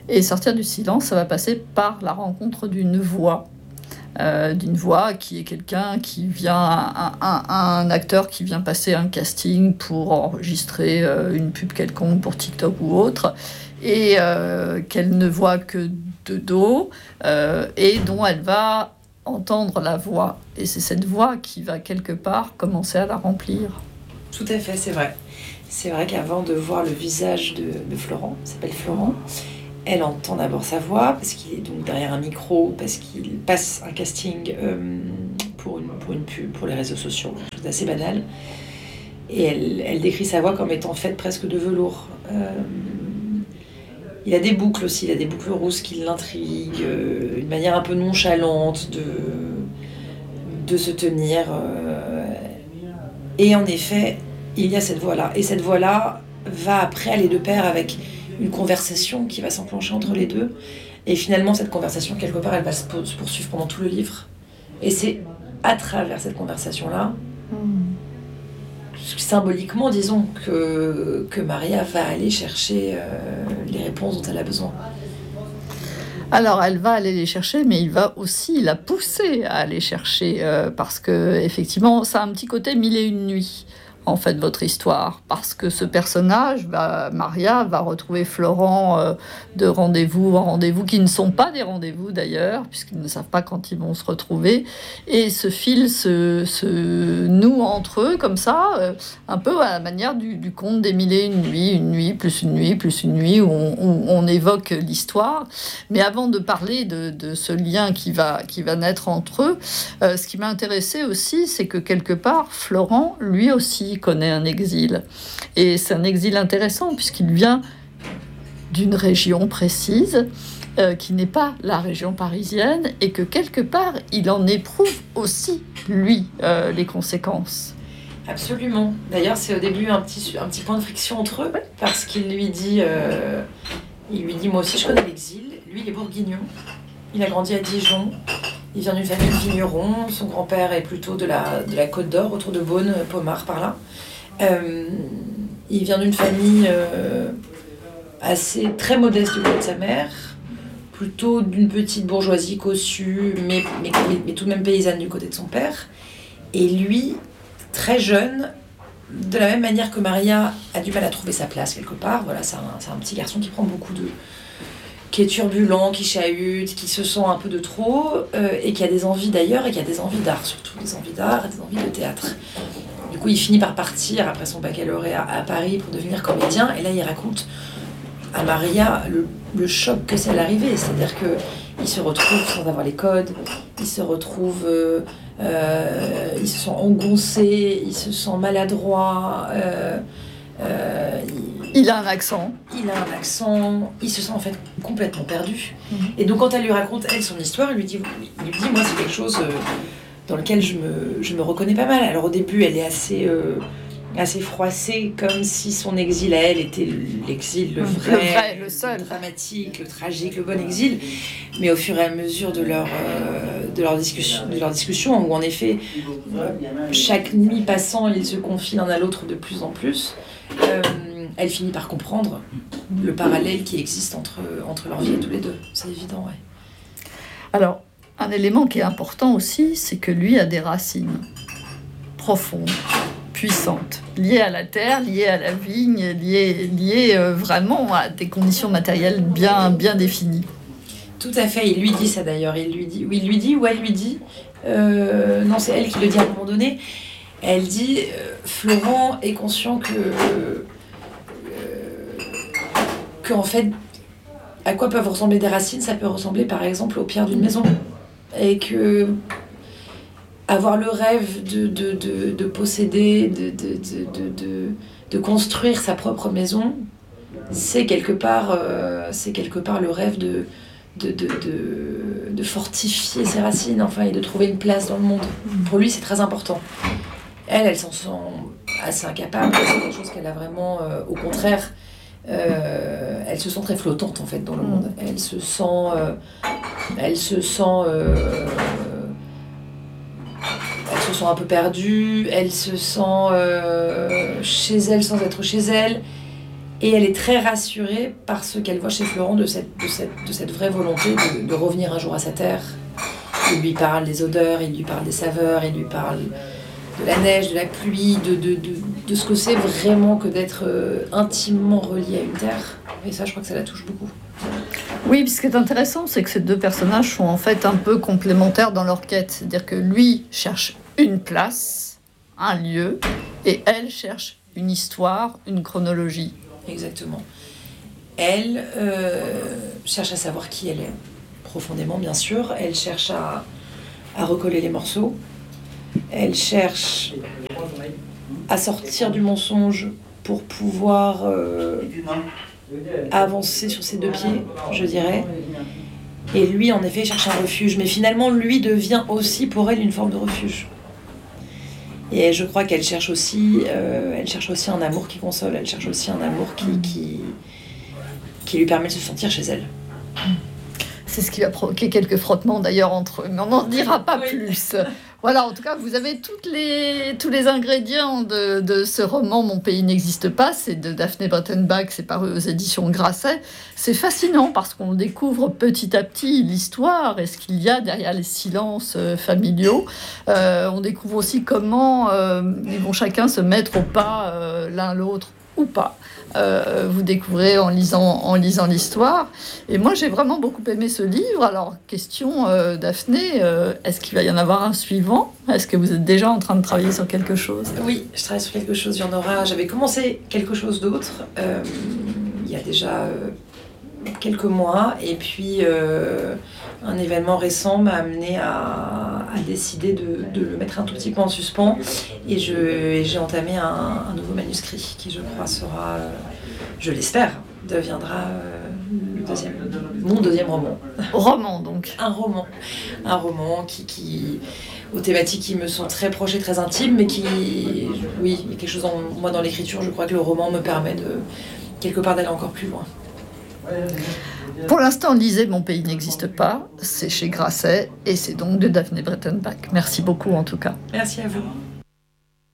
Et sortir du silence, ça va passer par la rencontre d'une voix. D'une voix qui est quelqu'un qui vient, un acteur qui vient passer un casting pour enregistrer une pub quelconque pour TikTok ou autre, et qu'elle ne voit que de dos, et dont elle va entendre la voix. Et c'est cette voix qui va quelque part commencer à la remplir. Tout à fait, c'est vrai. C'est vrai qu'avant de voir le visage de Florent, il s'appelle Florent, elle entend d'abord sa voix, parce qu'il est donc derrière un micro, parce qu'il passe un casting pour une pub, pour les réseaux sociaux, quelque chose d'assez banal. Et elle décrit sa voix comme étant faite presque de velours. Il a des boucles aussi, il a des boucles rousses qui l'intriguent, une manière un peu nonchalante de se tenir. Et en effet, il y a cette voix-là. Et cette voix-là va après aller de pair avec une conversation qui va s'enclencher entre les deux. Et finalement, cette conversation, quelque part, elle va se poursuivre pendant tout le livre. Et c'est à travers cette conversation-là, symboliquement, disons, que Maria va aller chercher les réponses dont elle a besoin. Alors, elle va aller les chercher, mais il va aussi la pousser à aller chercher, parce que effectivement, ça a un petit côté mille et une nuits. En fait, votre histoire, parce que ce personnage, Maria, va retrouver Florent de rendez-vous en rendez-vous, qui ne sont pas des rendez-vous d'ailleurs, puisqu'ils ne savent pas quand ils vont se retrouver, et ce fil se noue entre eux, comme ça, un peu à la manière du conte des mille et une nuit, plus une nuit, plus une nuit, où on évoque l'histoire. Mais avant de parler de ce lien qui va naître entre eux, ce qui m'a intéressé aussi, c'est que quelque part, Florent, lui aussi, connaît un exil. Et c'est un exil intéressant puisqu'il vient d'une région précise qui n'est pas la région parisienne et que quelque part, il en éprouve aussi, lui, les conséquences. Absolument. D'ailleurs, c'est au début un petit point de friction entre eux, parce qu'il lui dit, moi aussi je connais l'exil. Lui, il est bourguignon. Il a grandi à Dijon. Il vient d'une famille de vignerons. Son grand-père est plutôt de la Côte d'Or, autour de Beaune, Pommard, par là. Il vient d'une famille très modeste du côté de sa mère, plutôt d'une petite bourgeoisie cossue, mais tout de même paysanne du côté de son père. Et lui, très jeune, de la même manière que Maria a du mal à trouver sa place quelque part, voilà, c'est un petit garçon qui prend qui est turbulent, qui chahute, qui se sent un peu de trop, et qui a des envies d'ailleurs, et qui a des envies d'art, surtout des envies d'art et des envies de théâtre. Du coup, il finit par partir après son baccalauréat à Paris pour devenir comédien, et là, il raconte à Maria le choc que c'est à l'arrivée, c'est-à-dire qu'il se retrouve sans avoir les codes, il se retrouve, il se sent engoncé, il se sent maladroit, il a un accent. Il se sent en fait complètement perdu. Et donc quand elle lui raconte, elle, son histoire, il lui dit moi c'est quelque chose dans lequel je me reconnais pas mal. Alors au début, elle est assez froissée, comme si son exil à elle était l'exil, le vrai, le seul, le dramatique, le tragique, le bon exil. Mais au fur et à mesure de leur discussion, où en effet, chaque nuit passant, ils se confient l'un à l'autre de plus en plus, elle finit par comprendre le parallèle qui existe entre leur vie tous les deux. C'est évident, ouais. Alors, un élément qui est important aussi, c'est que lui a des racines profondes, puissantes, liées à la terre, liées à la vigne, liées vraiment à des conditions matérielles bien définies. Tout à fait, il lui dit ça d'ailleurs. Elle lui dit, non, c'est elle qui le dit à un moment donné. Elle dit, Florent est conscient que en fait, à quoi peuvent ressembler des racines, ça peut ressembler par exemple aux pierres d'une maison. Et que avoir le rêve de posséder, de construire sa propre maison, c'est quelque part le rêve de fortifier ses racines, enfin, et de trouver une place dans le monde. Pour lui, c'est très important. Elle s'en sent assez incapable, c'est quelque chose qu'elle a vraiment, au contraire, elle se sent très flottante en fait dans le monde. Elle se sent un peu perdue, elle se sent chez elle sans être chez elle. Et elle est très rassurée par ce qu'elle voit chez Florent de cette vraie volonté de revenir un jour à sa terre. Il lui parle des odeurs, il lui parle des saveurs, il lui parle de la neige, de la pluie, de ce que c'est vraiment que d'être intimement relié à une terre. Et ça, je crois que ça la touche beaucoup. Oui, puis ce qui est intéressant, c'est que ces deux personnages sont en fait un peu complémentaires dans leur quête. C'est-à-dire que lui cherche une place, un lieu, et elle cherche une histoire, une chronologie. Exactement. Elle cherche à savoir qui elle est, profondément bien sûr. Elle cherche à recoller les morceaux. Elle cherche à sortir du mensonge pour pouvoir avancer sur ses deux pieds, je dirais. Et lui, en effet, cherche un refuge. Mais finalement, lui devient aussi pour elle une forme de refuge. Et je crois qu'elle cherche aussi un amour qui console. Elle cherche aussi un amour qui lui permet de se sentir chez elle. C'est ce qui va provoquer quelques frottements d'ailleurs entre eux, mais on n'en dira pas plus. Voilà, en tout cas, vous avez tous les ingrédients de ce roman « Mon pays n'existe pas ». C'est de Daphné Breitenbach, c'est paru aux éditions Grasset. C'est fascinant parce qu'on découvre petit à petit l'histoire et ce qu'il y a derrière les silences familiaux. On découvre aussi comment ils vont chacun se mettre au pas l'un l'autre ou pas. Vous découvrez en lisant l'histoire. Et moi, j'ai vraiment beaucoup aimé ce livre. Alors, question, Daphné, est-ce qu'il va y en avoir un suivant ? Est-ce que vous êtes déjà en train de travailler sur quelque chose ? Oui, je travaille sur quelque chose. Il y en aura. J'avais commencé quelque chose d'autre il y a déjà quelques mois. Et puis, un événement récent m'a amené à décider de le mettre un tout petit peu en suspens. Et j'ai entamé un nouveau manuscrit qui, je crois, sera, je l'espère, deviendra mon deuxième roman. Roman, donc. Un roman qui aux thématiques qui me sont très proches et très intimes, mais il y a quelque chose en moi dans l'écriture. Je crois que le roman me permet quelque part d'aller encore plus loin. Pour l'instant, lisez Mon pays n'existe pas. C'est chez Grasset et c'est donc de Daphné Breitenbach. Merci beaucoup en tout cas. Merci à vous.